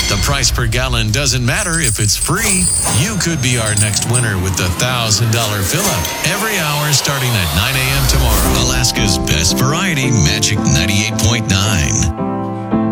The price per gallon doesn't matter if it's free. You could be our next winner with the $1,000 fill-up every hour starting at 9 a.m. tomorrow. Alaska's best variety, Magic 98.9.